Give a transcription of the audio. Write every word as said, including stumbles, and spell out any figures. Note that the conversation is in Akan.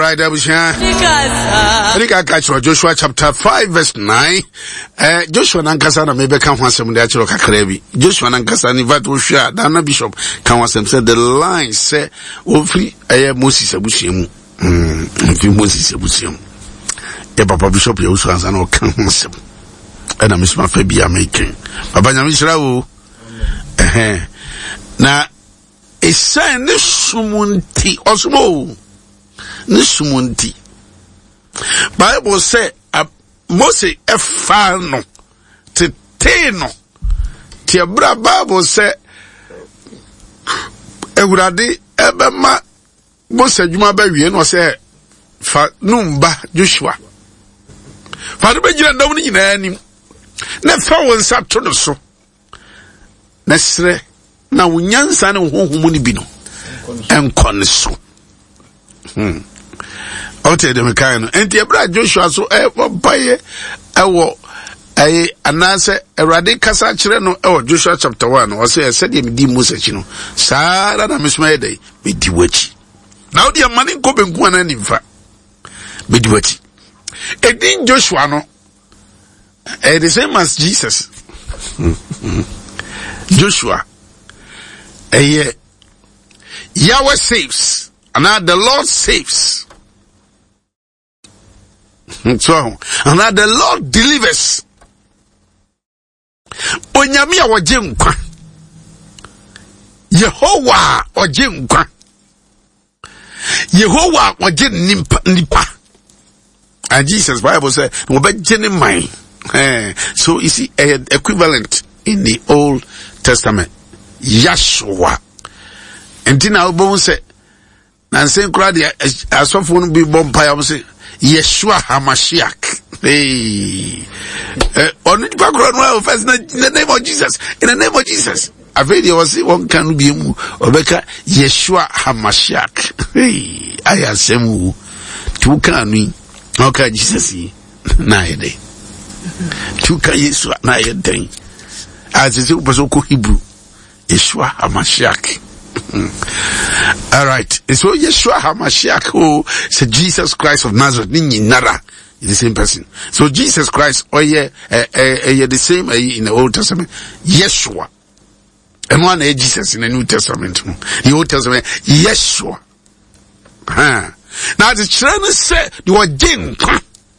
right, Abusha. I think I catch Joshua chapter five, verse nine. Uh, Joshua Nankasana maybe come once some the actual Kakrebi. Joshua Nankasana invite Usha, Dana Bishop, come once and said the line say, oh, free, I am Moses Abusium. Hmm, if you Moses Abusium. Yeah, Papa Bishop, you also has an old come once. And I miss my Fabia making. Papa Yamishrao. Eh, na, a sign this sumunti, osmo. Nisumunti. Bible say a Mose efano te teno. Ti abra Bible say Ewurade ebema Mose djuma ba wie no say fa numba Joshua. Fa do be gina ndaw ni nyina anim. Na fa wonsa to no so. Na sre na wonyansa ne honhom ni bi no. Enkon so. Hmm. Ote de mekano enti ebra Joshua so e paye ewo eh anase Ewurade kasa kire no e Joshua chapter one o say said me di Moses chi no sara na mesma dey me di wachi na odi amane ko benku ana nimfa me di wachi edin Joshua no eh the same as Jesus. Joshua eh Yahweh saves and now the Lord saves. So, and now the Lord delivers. Onyamia waje nkwa. Yehowa waje nkwa. Yehowa waje nipa. And Jesus Bible said, waje ni mine. So you see a equivalent in the Old Testament. Yahshua. And then I will say, and say crowd as often be bumpire I say Yeshua HaMashiach. Hey, on the background in the name of Jesus, in the name of Jesus. I've heard you say one can be Obeka Yeshua HaMashiach. Hey, I asem two can we okay Jesus na yede two can Yeshua na yede as is upasoko Hebrew Yeshua HaMashiach. All right. So Yeshua HaMashiach, who said Jesus Christ of Nazareth, Nini Nara, is the same person. So Jesus Christ, oh yeah, uh, uh, uh, the same uh, in the Old Testament. Yeshua, and one uh, Jesus in the New Testament. The Old Testament, Yeshua. Huh. Now the children say you are Jin.